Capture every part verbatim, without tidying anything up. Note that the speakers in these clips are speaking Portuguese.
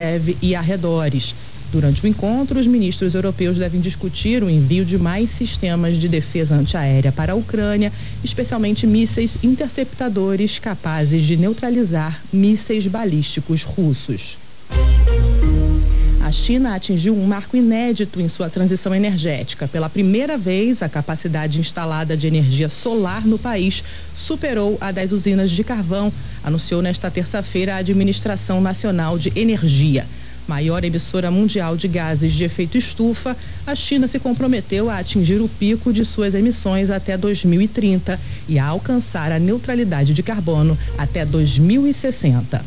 Kiev e arredores. Durante o encontro, os ministros europeus devem discutir o envio de mais sistemas de defesa antiaérea para a Ucrânia, especialmente mísseis interceptadores capazes de neutralizar mísseis balísticos russos. A China atingiu um marco inédito em sua transição energética. Pela primeira vez, a capacidade instalada de energia solar no país superou a das usinas de carvão, anunciou nesta terça-feira a Administração Nacional de Energia. Maior emissora mundial de gases de efeito estufa, a China se comprometeu a atingir o pico de suas emissões até dois mil e trinta e a alcançar a neutralidade de carbono até dois mil e sessenta.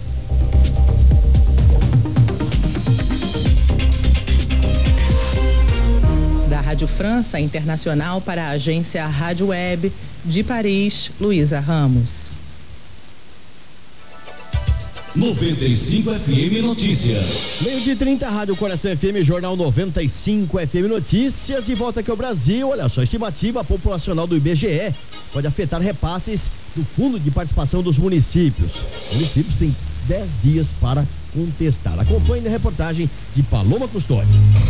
Da Rádio França Internacional para a agência Rádio Web de Paris, Luísa Ramos. noventa e cinco F M Notícias. Meio de trinta, Rádio Coração F M, Jornal noventa e cinco F M Notícias. De volta aqui ao Brasil. Olha só, a estimativa populacional do I B G E pode afetar repasses do Fundo de Participação dos Municípios. Os municípios têm dez dias para contestar. Acompanhe na reportagem de Paloma Custódio.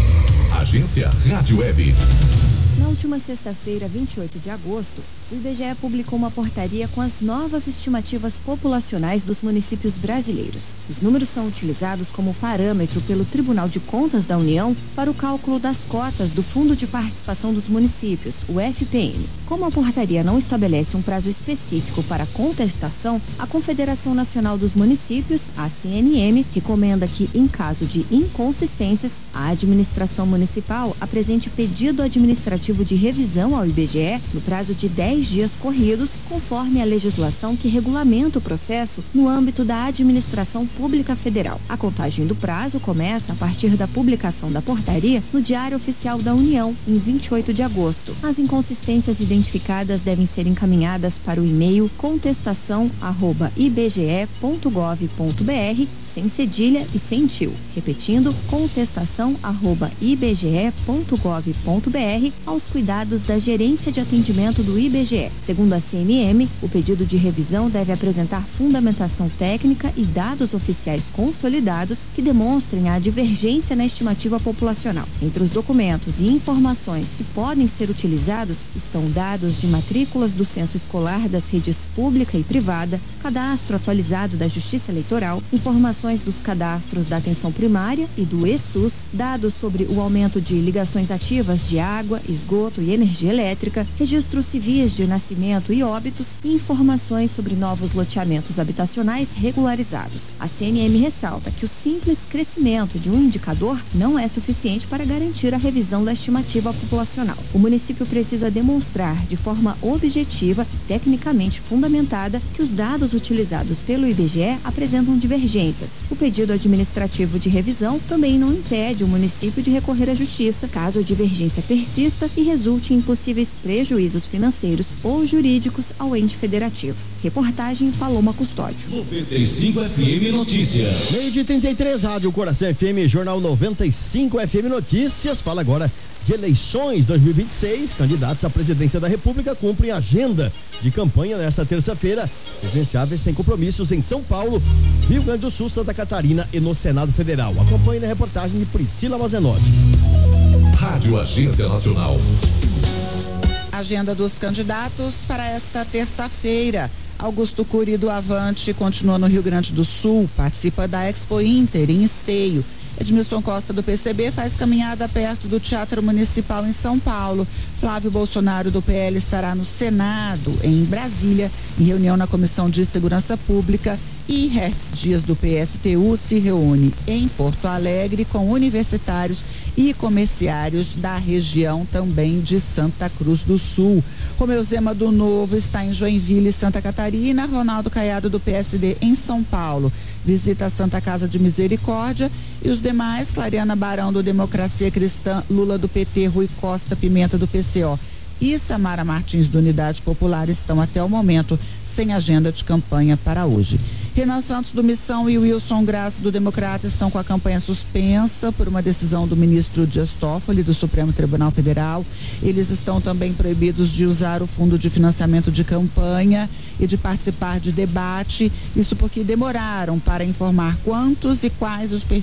Agência Rádio Web. Na última sexta-feira, vinte e oito de agosto, o I B G E publicou uma portaria com as novas estimativas populacionais dos municípios brasileiros. Os números são utilizados como parâmetro pelo Tribunal de Contas da União para o cálculo das cotas do Fundo de Participação dos Municípios, o F P M. Como a portaria não estabelece um prazo específico para contestação, a Confederação Nacional dos Municípios, a C N M, recomenda que, em caso de inconsistências, a administração municipal apresente pedido administrativo de revisão ao I B G E no prazo de dez dias corridos, conforme a legislação que regulamenta o processo no âmbito da administração pública federal. A contagem do prazo começa a partir da publicação da portaria no Diário Oficial da União, em vinte e oito de agosto. As inconsistências identificadas devem ser encaminhadas para o e-mail contestação arroba i b g e ponto gov ponto b r, sem cedilha e sem tio. Repetindo, contestação arroba i b g e ponto gov ponto b r, aos cuidados da Gerência de Atendimento do I B G E. Segundo a C N M, o pedido de revisão deve apresentar fundamentação técnica e dados oficiais consolidados que demonstrem a divergência na estimativa populacional. Entre os documentos e informações que podem ser utilizados estão dados de matrículas do censo escolar das redes pública e privada, cadastro atualizado da Justiça Eleitoral, informações dos cadastros da atenção primária e do E SUS, dados sobre o aumento de ligações ativas de água, esgoto e energia elétrica, registros civis de nascimento e óbitos e informações sobre novos loteamentos habitacionais regularizados. A C N M ressalta que o simples crescimento de um indicador não é suficiente para garantir a revisão da estimativa populacional. O município precisa demonstrar de forma objetiva e tecnicamente fundamentada que os dados utilizados pelo I B G E apresentam divergências. O pedido administrativo de revisão também não impede o município de recorrer à justiça caso a divergência persista e resulte em possíveis prejuízos financeiros ou jurídicos ao ente federativo. Reportagem Paloma Custódio. noventa e cinco F M Notícias. Meio de trinta e três, Rádio Coração F M, Jornal noventa e cinco F M Notícias. Fala agora de eleições dois mil e vinte e seis. Candidatos à presidência da República cumprem agenda de campanha nesta terça-feira. Presidenciáveis têm compromissos em São Paulo, Rio Grande do Sul, Santa Catarina e no Senado Federal. Acompanhe na reportagem de Priscila Mazenotti. Rádio Agência Nacional. Agenda dos candidatos para esta terça-feira. Augusto Cury do Avante continua no Rio Grande do Sul, participa da Expo Inter em Esteio. Edmilson Costa do P C B faz caminhada perto do Teatro Municipal em São Paulo. Flávio Bolsonaro do P L estará no Senado, em Brasília, em reunião na Comissão de Segurança Pública. E Hertz Dias do P S T U se reúne em Porto Alegre com universitários e comerciários da região também de Santa Cruz do Sul. Romeu Zema do Novo está em Joinville, Santa Catarina. Ronaldo Caiado do P S D em São Paulo visita a Santa Casa de Misericórdia. E os demais, Clariana Barão do Democracia Cristã, Lula do P T, Rui Costa Pimenta do P C O e Samara Martins do Unidade Popular estão até o momento sem agenda de campanha para hoje. Renan Santos do Missão e Wilson Graça do Democrata estão com a campanha suspensa por uma decisão do ministro Dias Toffoli do Supremo Tribunal Federal. Eles estão também proibidos de usar o fundo de financiamento de campanha e de participar de debate, isso porque demoraram para informar quantos e quais os perfis